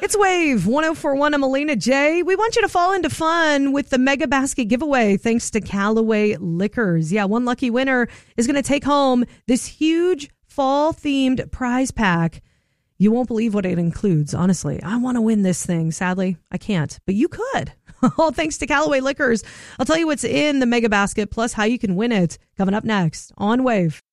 It's Wave 104.1. I'm Alina J. We want you to fall into fun with the Mega Basket giveaway thanks to Callaway Liquors. Yeah, one lucky winner is going to take home this huge fall-themed prize pack. You won't believe what it includes, honestly. I want to win this thing. Sadly, I can't, but you could. All thanks to Callaway Liquors. I'll tell you what's in the Mega Basket, plus how you can win it, coming up next on Wave.